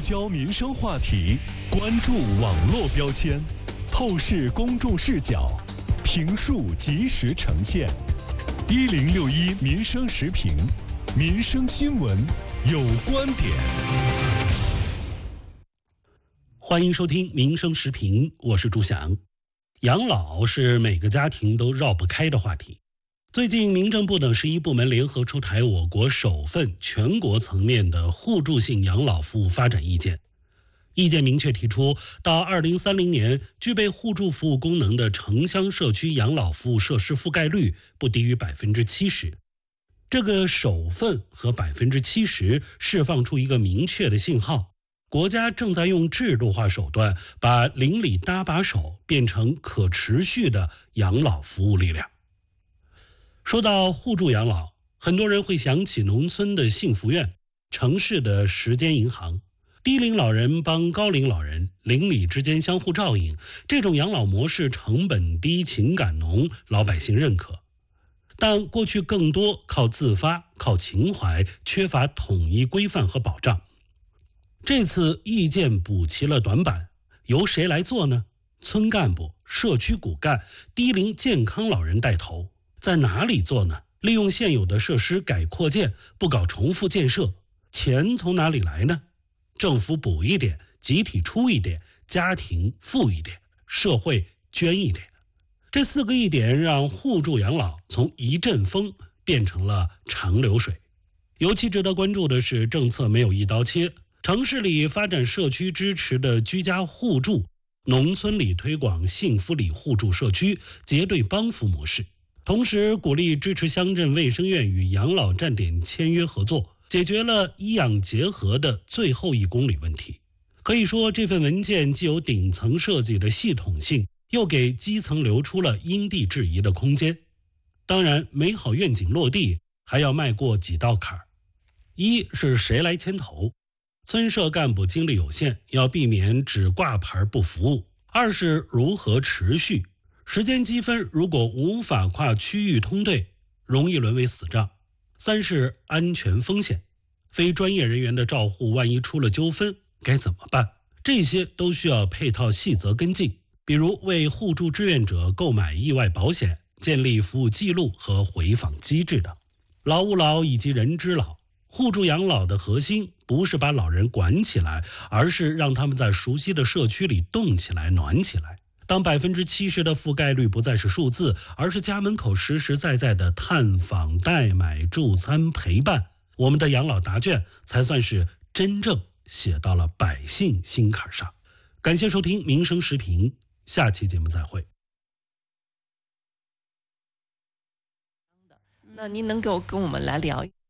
焦民生话题，关注网络标签，透视公众视角，评述及时呈现。1061民生时评，民生新闻有观点。 欢迎收听民生时评，我是朱翔。养老是每个家庭都绕不开的话题。最近民政部等11部门联合出台我国首份全国层面的互助性养老服务发展意见。意见明确提出，到2030年，具备互助服务功能的城乡社区养老服务设施覆盖率不低于70%。这个首份和70%释放出一个明确的信号，国家正在用制度化手段把邻里搭把手变成可持续的养老服务力量。说到互助养老，很多人会想起农村的幸福院，城市的时间银行，低龄老人帮高龄老人，邻里之间相互照应，这种养老模式成本低、情感浓，老百姓认可。但过去更多靠自发、靠情怀，缺乏统一规范和保障。这次意见补齐了短板，由谁来做呢？村干部、社区骨干、低龄健康老人带头。在哪里做呢？利用现有的设施改扩建，不搞重复建设。钱从哪里来呢？政府补一点，集体出一点，家庭付一点，社会捐一点。这4个一点让互助养老从一阵风变成了长流水。尤其值得关注的是，政策没有一刀切，城市里发展社区支持的居家互助，农村里推广幸福里互助社区结对帮扶模式，同时鼓励支持乡镇卫生院与养老站点签约合作，解决了医养结合的最后1公里问题。可以说，这份文件既有顶层设计的系统性，又给基层留出了因地制宜的空间。当然，美好愿景落地还要迈过几道坎儿。一是谁来牵头，村社干部精力有限，要避免只挂牌不服务。2是如何持续，时间积分如果无法跨区域通兑，容易沦为死账。3是安全风险，非专业人员的照护万一出了纠纷该怎么办？这些都需要配套细则跟进，比如为互助志愿者购买意外保险，建立服务记录和回访机制等。老吾老以及人之老，互助养老的核心不是把老人管起来，而是让他们在熟悉的社区里动起来、暖起来。当70%的覆盖率不再是数字，而是家门口实实在在的探访、代买、助餐、陪伴，我们的养老答卷才算是真正写到了百姓心坎上。感谢收听民生时评，下期节目再会。 那您能跟我们来聊